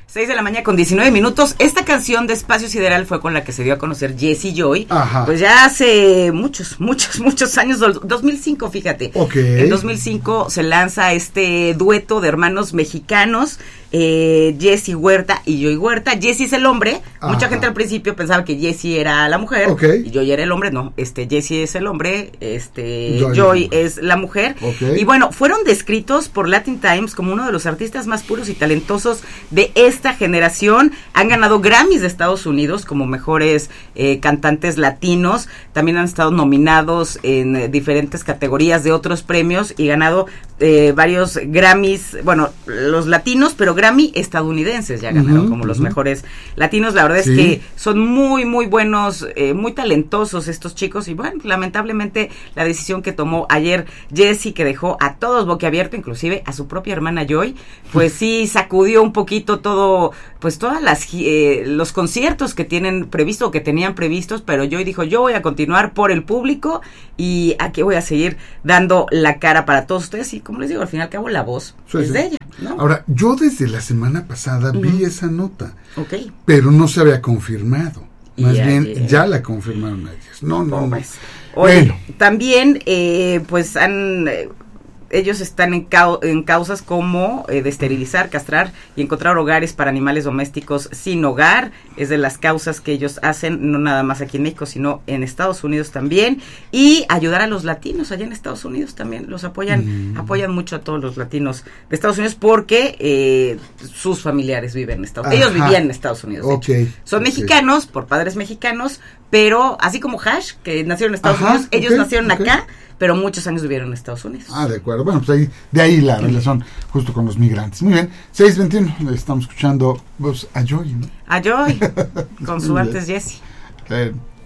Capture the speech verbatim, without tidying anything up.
seis de la mañana con diecinueve minutos. Esta canción de Espacio Sideral fue con la que se dio a conocer Jessie Joy. Ajá. Pues ya hace muchos, muchos, muchos años, dos mil cinco, fíjate. Ok. En dos mil cinco se lanza este dueto de hermanos mexicanos, eh, Jessie Huerta y Joy Huerta. Jessie es el hombre. Ajá. Mucha gente al principio pensaba que Jessie era la mujer. Ok. Y Joy era el hombre. No, este Jessie es el hombre, este Joy, Joy es la mujer. Ok. Y bueno, fueron descritos por Latin Times como uno de los artistas más puros y talentosos de esta generación. Han ganado Grammys de Estados Unidos como mejores eh, cantantes latinos. También han estado nominados en eh, diferentes categorías de otros premios y ganado eh, varios Grammys, bueno, los latinos, pero Grammy estadounidenses ya ganaron uh-huh, como uh-huh. los mejores latinos. La verdad sí. es que son muy, muy buenos, eh, muy talentosos estos chicos. Y bueno, lamentablemente la decisión que tomó ayer Jessie, que dejó a todos boquiabierto, inclusive a su propia hermana Joy, pues sí sacudió un poquito todo, pues todas las eh, los conciertos que tienen previsto o que tenían previstos, pero Joy dijo, yo voy a continuar por el público y aquí voy a seguir dando la cara para todos ustedes. Y como les digo, al fin y al cabo la voz sí, es sí. de ella, ¿no? Ahora, yo desde la semana pasada uh-huh. vi esa nota, okay. pero no se había confirmado. Más yeah, bien, yeah. ya la confirmaron ayer. No, no, no. Oye, bueno. También, eh, pues han... Eh, ellos están en, cau- en causas como eh, de esterilizar, castrar y encontrar hogares para animales domésticos sin hogar. Es de las causas que ellos hacen, no nada más aquí en México, sino en Estados Unidos también. Y ayudar a los latinos allá en Estados Unidos también. Los apoyan, mm. apoyan mucho a todos los latinos de Estados Unidos porque eh, sus familiares viven en Estados Unidos. Ellos vivían en Estados Unidos. Okay. Son okay. mexicanos, por padres mexicanos, pero así como Hash, que nacieron en Estados Ajá, Unidos, ellos okay, nacieron okay. acá, pero muchos años vivieron en Estados Unidos. Ah, de acuerdo. Bueno, pues ahí, de ahí la relación justo con los migrantes. Muy bien, seis veintiuno, le estamos escuchando pues, a Joy, ¿no? A Joy, con su antes Jessie. Eh,